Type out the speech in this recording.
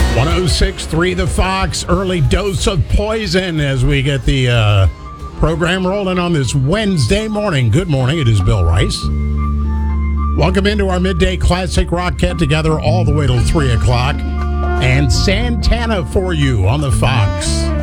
106.3 The Fox, early dose of poison as we get the program rolling on this Wednesday morning. Good morning, it is Bill Rice. Welcome into our midday classic rock get together all the way till 3 o'clock. And Santana for you on the Fox.